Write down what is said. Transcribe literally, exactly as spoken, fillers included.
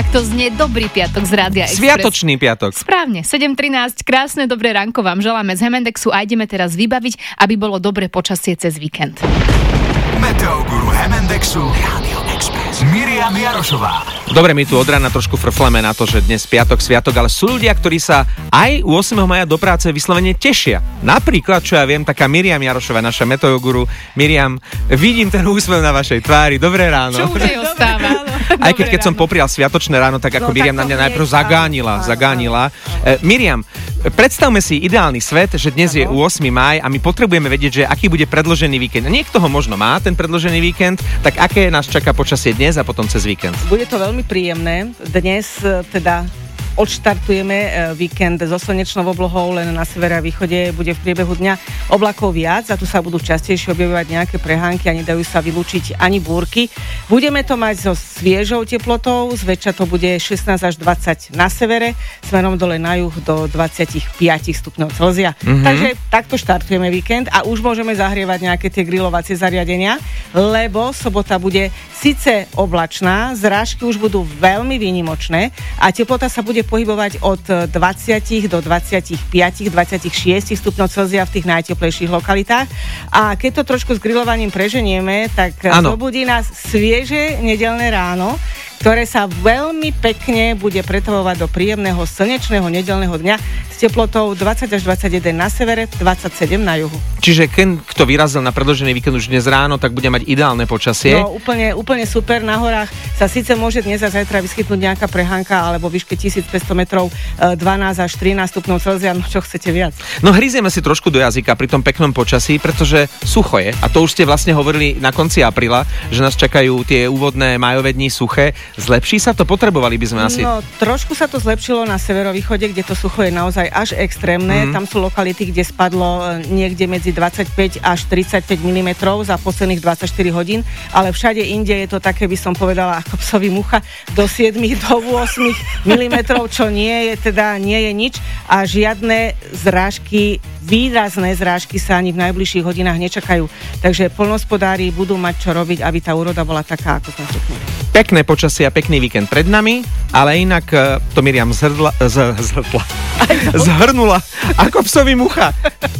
To znie dobrý piatok z Rádia Express. Sviatočný piatok. Správne, sedem trinásť, krásne dobré ránko vám želáme z Hemendexu a ideme teraz vybaviť, aby bolo dobré počasie cez víkend. Meteoguru Hemendexu Rádio Express. Miriam Jarošová. Dobre, my tu od rána trošku frfleme na to, že dnes piatok, sviatok, ale sú ľudia, ktorí sa aj ôsmeho mája do práce vyslovene tešia. Napríklad, čo ja viem, taká Miriam Jarošová, naša meteoguru. Miriam, vidím ten úsmev na vašej tvári. Dobré ráno. Čo už neostáva. Aj keď, keď som poprial sviatočné ráno, tak ako no, Miriam na mňa najprv zagánila, zagánila. E, Miriam, predstavme si ideálny svet, že dnes je ôsmeho máj a my potrebujeme vedieť, že aký bude predĺžený víkend. Niekto ho možno má, ten predĺžený víkend, tak aké nás čaká počasie dnes a potom cez víkend? Bude to veľmi príjemné. Dnes teda odštartujeme víkend so slnečnou oblohou, len na severe a východe bude v priebehu dňa oblakov viac a tu sa budú častejšie objavovať nejaké prehánky a nedajú sa vylúčiť ani búrky. Budeme to mať so sviežou teplotou, zväčša to bude šestnásť až dvadsať na severe, smerom dole na juh do dvadsaťpäť stupňov Celzia. Mm-hmm. Takže takto štartujeme víkend a už môžeme zahrievať nejaké tie grilovacie zariadenia, lebo sobota bude síce oblačná, zrážky už budú veľmi výnimočné a teplota sa bude pohybovať od dvadsať do dvadsaťpäť dvadsaťšesť stupňov Celzia v tých najteplejších lokalitách. A keď to trošku s grilovaním preženieme, tak ano. Zobudí nás svieže nedeľné ráno, ktoré sa veľmi pekne bude pretavovať do príjemného slnečného nedeľného dňa s teplotou dvadsať až dvadsaťjeden na severe, dvadsaťsedem na juhu. Čiže keď kto vyrazil na predĺžený víkend už dnes ráno, tak bude mať ideálne počasie. No úplne, úplne super. Na horách sa síce môže dnes a zajtra vyskytnúť nejaká prehánka alebo výške tisícpäťsto metrov, dvanásť až trinásť stupňov Celzia, no čo chcete viac. No hryzieme si trošku do jazyka pri tom peknom počasí, pretože sucho je. A to už ste vlastne hovorili na konci apríla, že nás čakajú tie úvodné májové dni suché. Zlepší sa to? Potrebovali by sme asi... No, trošku sa to zlepšilo na severovýchode, kde to sucho je naozaj až extrémne. Mm. Tam sú lokality, kde spadlo niekde medzi dvadsaťpäť až tridsaťpäť milimetrov za posledných dvadsaťštyri hodín, ale všade inde je to také, by som povedala, ako psovi mucha, do sedem do osem milimetrov, čo nie je teda, nie je nič a žiadne zrážky, výrazné zrážky sa ani v najbližších hodinách nečakajú. Takže poľnohospodári budú mať čo robiť, aby tá úroda bola taká, ako sme čakali. Pekné počasie a pekný víkend pred nami, ale inak to Miriam zhrdla, z, zhrdla, zhrnula ako psovi mucha.